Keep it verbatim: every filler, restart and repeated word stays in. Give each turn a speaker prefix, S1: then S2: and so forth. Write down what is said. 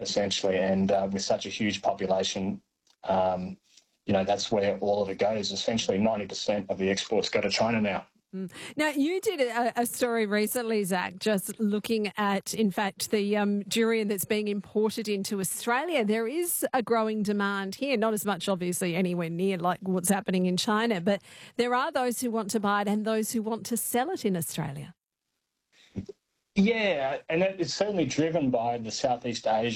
S1: essentially. And uh, with such a huge population, um, you know, that's where all of it goes. Essentially, ninety percent of the exports go to China now.
S2: Mm. Now, you did a, a story recently, Zach, just looking at, in fact, the um, durian that's being imported into Australia. There is a growing demand here, not as much, obviously, anywhere near like what's happening in China, but there are those who want to buy it and those who want to sell it in Australia.
S1: Yeah, and it's certainly driven by the Southeast Asia.